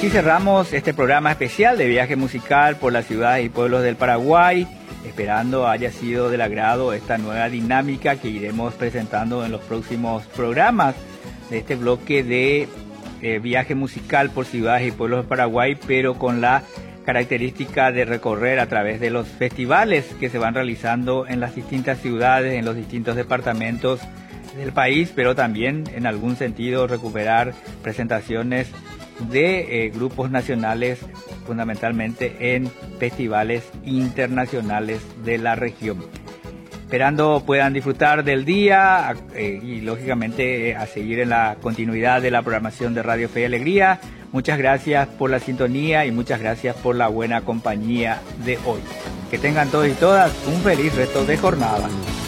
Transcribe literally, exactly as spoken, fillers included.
así cerramos este programa especial de viaje musical por las ciudades y pueblos del Paraguay, esperando haya sido del agrado esta nueva dinámica que iremos presentando en los próximos programas de este bloque de eh, viaje musical por ciudades y pueblos del Paraguay, pero con la característica de recorrer a través de los festivales que se van realizando en las distintas ciudades, en los distintos departamentos del país, pero también en algún sentido recuperar presentaciones de eh, grupos nacionales, fundamentalmente en festivales internacionales de la región. Esperando puedan disfrutar del día eh, y lógicamente eh, a seguir en la continuidad de la programación de Radio Fe y Alegría. Muchas gracias por la sintonía y muchas gracias por la buena compañía de hoy. Que tengan todos y todas un feliz resto de jornada.